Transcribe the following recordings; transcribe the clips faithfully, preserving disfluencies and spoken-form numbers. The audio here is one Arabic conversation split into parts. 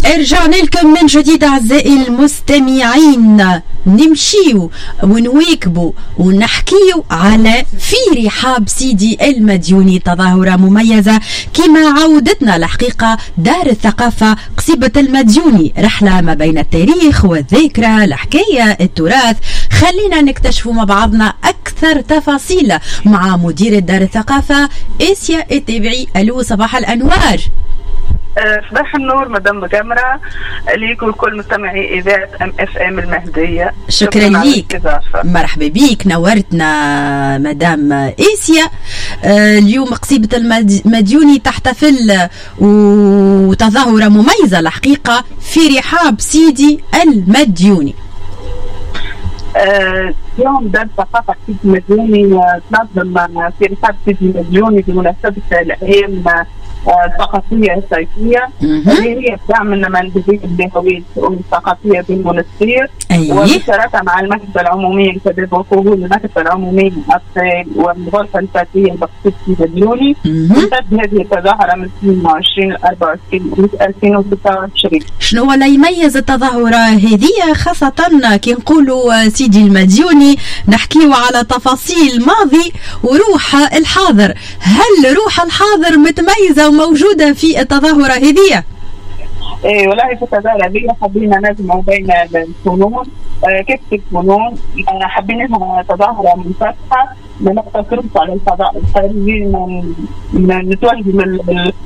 رجعنا لكم من جديد أعزائي المستمعين، نمشيو ونواكبوا ونحكيو على في رحاب سيدي المديوني، تظاهرة مميزة كما عودتنا الحقيقة دار الثقافة قصيبة المديوني، رحلة ما بين التاريخ والذاكرة، الحكاية، التراث. خلينا نكتشفوا مع بعضنا أكثر تفاصيل مع مدير دار الثقافة آسيا التابعي. ألو، صباح الأنوار. صباح النور مدام جمرة ليكم كل مستمعي إذاعة ام اف ام المهدية. شكرا, شكرا ليك، مرحبا بيك، نورتنا مدام آسيا. آه اليوم قصيبة المديوني تحتفل وتظاهرة مميزة الحقيقة في رحاب سيدي المديوني. آه يوم دار الثقافة سيدي المديوني تنظم في رحاب سيدي المديوني بمناسبة الأيام الثقافية الصيفية اللي هي بدعم المندوبية البيئوية الثقافية بالمنستير، وبشراكة مع المكتبة العمومية للشباب والفهول، المكتبة العمومية للأطفال والغرفة الفتية بقصيبة المديوني. تمتد هذه التظاهرة من اثنين وعشرين ل أربعة وعشرين ألفين وستة وعشرين. شنو اللي يميز التظاهرة هذه خاصة كي نقولوا سيدي المديوني نحكيو على تفاصيل ماضي وروح الحاضر؟ هل روح الحاضر متميزة موجودة في التظاهرة هذه؟ ايه والله في التظاهرة هذه حبينا نجمع بين الفنون، آه كيف الفنون، آه حبيناها تظاهرة منفتحة، ما نقتصرش على الفضاء الخارجي، نتوجه من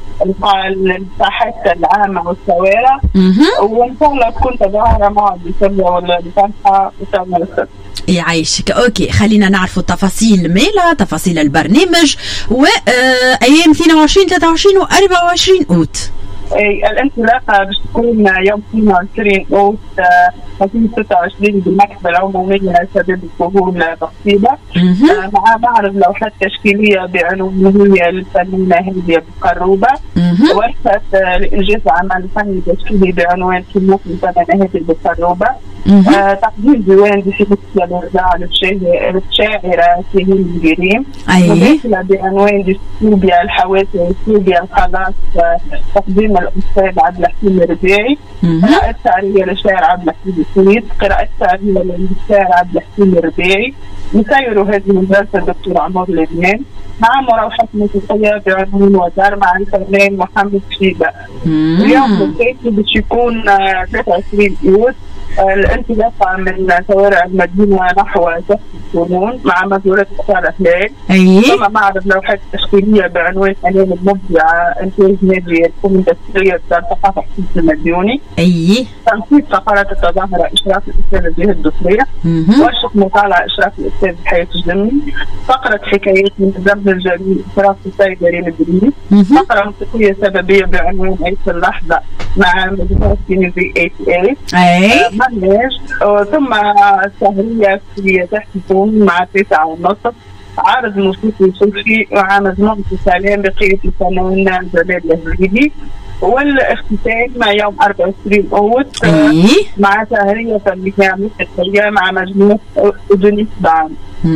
الساحات العامة والشوارع، وان شاء الله تكون تظاهرة معدية ولا منفتحة ان شاء الله. يعيشك. اوكي، خلينا نعرفوا تفاصيل ميلا، تفاصيل البرنامج وايام اثنين وعشرين ثلاثة وعشرين وأربعة وعشرين اوت. اي الانطلاقه باش تكون يوم اثنين وعشرين اوت ألفين وستة وعشرين بالمكتبه العموميه لشباب الفهول بقصيبه، مع معرض لوحات تشكيليه بعنوان هي للفنانه هديه بالقروبه، ورشه لانجاز عمل فني تشكيلي بعنوان كلمات الفنانه هديه بالقروبه، آه، تقديم ديوان بشكل الرجاء للشاعره سهيل الجريم، مداخله بعنوان ديستوبيا الحوادث ديستوبيا الخلاص، تقديم الاستاذ عبد الحكيم الربيعي، قراءه شعريه للشاعر عبد الحكيم السويد، قراءه شعريه للشاعر عبد الحكيم الربيعي، مسير هذه المدرسه الدكتور عمر لبنان، مع مروحه موسيقيه بعنوان ودار مع الفنان محمد شيبه. اليوم الثاني باش يكون ثلاثة وعشرين اوت الانطلاقه من شوارع المدينه نحو سقف الفنون مع مزورات قطار هلال. اي ثم معرض لوحات تشكيليه بعنوان انام المبدعه انتاج نادي الفنون التشكيليه دار الثقافه سيدي المديوني. اي تنفيذ فقرات التظاهره اشراف الاستاذ جهاد الدكريه، ورشه مطالعه اشراف الاستاذ حياه الجمي، فقره حكايات من الزمن الجميل اشراف السيد ريم الدريس، فقره موسيقيه سببيه بعنوان عيش اللحظه مع مجموعه سينيزي ثمانية وثمانين مناج، ثم سهريه في تحت الفنون مع تسعة ونصف، عرض موسيقي صوفي مع مجموعه سلام بقيه الفنان جلال الهريدي، والاختتام يوم أربعة وعشرين اوت مع سهريه فنيه موسيقيه مع مجموعه اودونيس بان.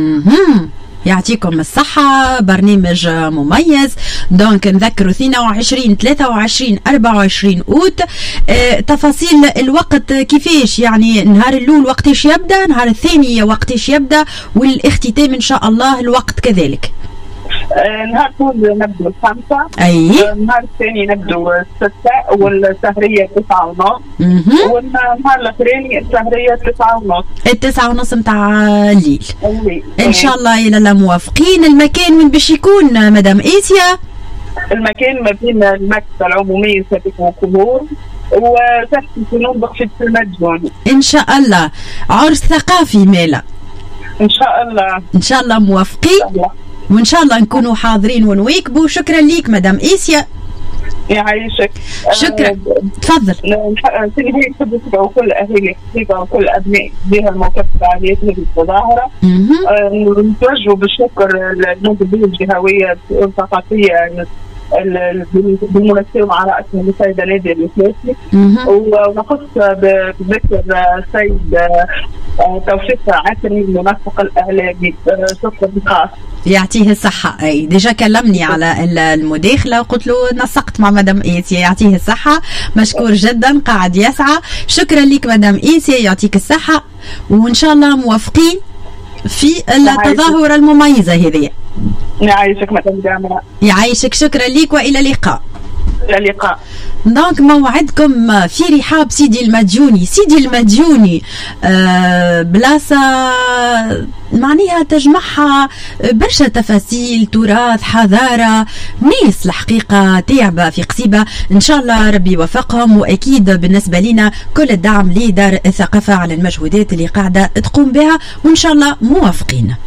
يعطيكم الصحة، برنامج مميز. دونك نذكروا اثنين وعشرين ثلاثة وعشرين أربعة وعشرين اوت. اه تفاصيل الوقت كيفاش؟ يعني نهار الاول وقتاش يبدا، نهار الثاني وقتاش يبدا، والاختتام ان شاء الله الوقت كذلك. آه نهار الاول نبدو الخمسة، اي آه نهار الثاني نبدو الستة، والسهرية تسعة ونص، والنهار الاخراني السهرية تسعة ونص. التسعة ونص متاع الليل ان شاء الله. الى لا موافقين. المكان من باش يكون مدام آسيا؟ المكان ما بين المكتبة العمومية للشباب والفهول وتحت الفنون بقصيبة المديوني. ان شاء الله عرس ثقافي مالا ان شاء الله. ان شاء الله موافقين وان شاء الله نكونوا حاضرين ونواكبوا. شكرا ليك مدام آسيا. يعيشك. شكرا. أه تفضل. في نهاية نحب ندعو كل اهالي قصيبة وكل ابناء بها الموقف فعاليات هذه التظاهرة، أه نتوجهوا بالشكر للمندوبية الجهوية الثقافية بالمناسبة مع رأس السيدة نادية الثلاثي، ونخص بذكر السيد توفيق عاتري المنسق الإعلامي. شكرا خاص. يعطيه الصحة. أي ديجا كلمني على المداخلة وقلت له نسقت مع مدام إيسيا، يعطيه الصحة، مشكور جدا، قاعد يسعى. شكرا لك مدام إيسيا، يعطيك الصحة، وإن شاء الله موافقين في التظاهرة المميزة هذه. يعيشك مدام جامعة. يعيشك، شكرا لك وإلى اللقاء. إلى اللقاء. دونك موعدكم في رحاب سيدي المديوني. سيدي المديوني آه بلاصة معناها تجمعها برشا تفاصيل، تراث، حضارة، ناس الحقيقة تعبة في قصيبة. إن شاء الله ربي يوفقهم، وأكيد بالنسبة لنا كل الدعم لدار الثقافة على المجهودات اللي قاعدة تقوم بها، وإن شاء الله موافقين.